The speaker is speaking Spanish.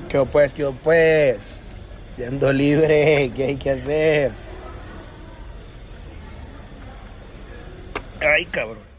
Qué pues. Yendo libre, ¿qué hay que hacer? Ay, cabrón.